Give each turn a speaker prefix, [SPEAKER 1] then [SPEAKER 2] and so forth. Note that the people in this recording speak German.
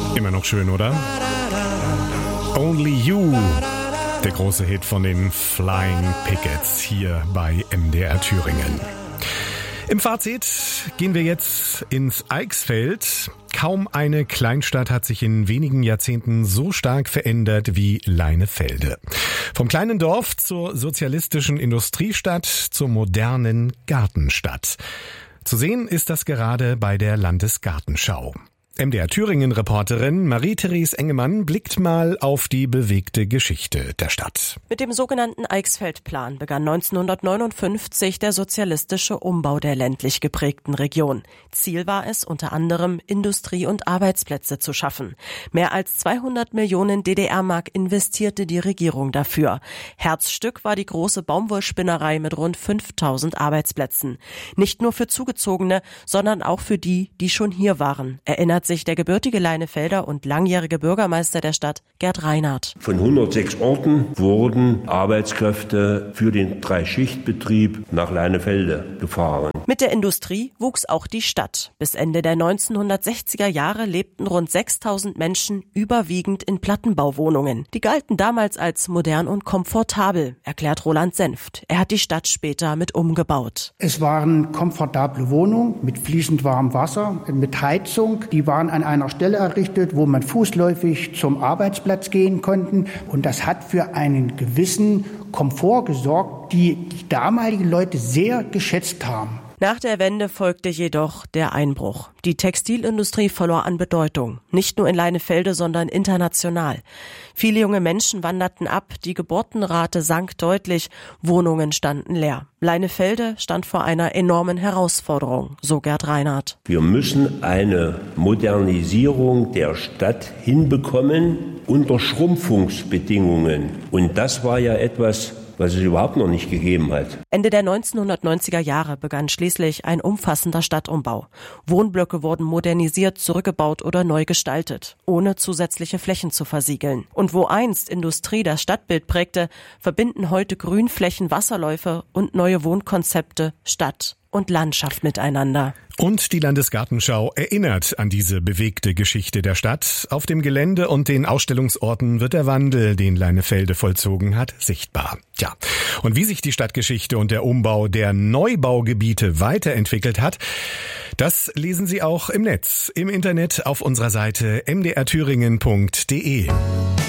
[SPEAKER 1] Immer noch schön, oder? Only You, der große Hit von den Flying Pickets hier bei MDR Thüringen. Im Fazit gehen wir jetzt ins Eichsfeld. Kaum eine Kleinstadt hat sich in wenigen Jahrzehnten so stark verändert wie Leinefelde. Vom kleinen Dorf zur sozialistischen Industriestadt zur modernen Gartenstadt. Zu sehen ist das gerade bei der Landesgartenschau. MDR Thüringen-Reporterin Marie-Therese Engemann blickt mal auf die bewegte Geschichte der Stadt.
[SPEAKER 2] Mit dem sogenannten Eichsfeldplan begann 1959 der sozialistische Umbau der ländlich geprägten Region. Ziel war es, unter anderem Industrie- und Arbeitsplätze zu schaffen. Mehr als 200 Millionen DDR-Mark investierte die Regierung dafür. Herzstück war die große Baumwollspinnerei mit rund 5000 Arbeitsplätzen. Nicht nur für Zugezogene, sondern auch für die, die schon hier waren, erinnert sich der gebürtige Leinefelder und langjährige Bürgermeister der Stadt, Gerd Reinhardt.
[SPEAKER 3] Von 106 Orten wurden Arbeitskräfte für den Dreischichtbetrieb nach Leinefelde gefahren.
[SPEAKER 2] Mit der Industrie wuchs auch die Stadt. Bis Ende der 1960er Jahre lebten rund 6000 Menschen überwiegend in Plattenbauwohnungen. Die galten damals als modern und komfortabel, erklärt Roland Senft. Er hat die Stadt später mit umgebaut.
[SPEAKER 4] Es waren komfortable Wohnungen mit fließend warmem Wasser, mit Heizung. Die waren an einer Stelle errichtet, wo man fußläufig zum Arbeitsplatz gehen konnte. Und das hat für einen gewissen Komfort gesorgt, die damaligen Leute sehr geschätzt haben.
[SPEAKER 2] Nach der Wende folgte jedoch der Einbruch. Die Textilindustrie verlor an Bedeutung. Nicht nur in Leinefelde, sondern international. Viele junge Menschen wanderten ab, die Geburtenrate sank deutlich, Wohnungen standen leer. Leinefelde stand vor einer enormen Herausforderung, so Gerd Reinhardt.
[SPEAKER 3] Wir müssen eine Modernisierung der Stadt hinbekommen unter Schrumpfungsbedingungen. Und das war ja etwas, was es überhaupt noch nicht gegeben hat.
[SPEAKER 2] Ende der 1990er Jahre begann schließlich ein umfassender Stadtumbau. Wohnblöcke wurden modernisiert, zurückgebaut oder neu gestaltet, ohne zusätzliche Flächen zu versiegeln. Und wo einst Industrie das Stadtbild prägte, verbinden heute Grünflächen, Wasserläufe und neue Wohnkonzepte Stadt und Landschaft miteinander.
[SPEAKER 1] Und die Landesgartenschau erinnert an diese bewegte Geschichte der Stadt. Auf dem Gelände und den Ausstellungsorten wird der Wandel, den Leinefelde vollzogen hat, sichtbar. Tja, und wie sich die Stadtgeschichte und der Umbau der Neubaugebiete weiterentwickelt hat, das lesen Sie auch im Netz, im Internet auf unserer Seite mdrthüringen.de.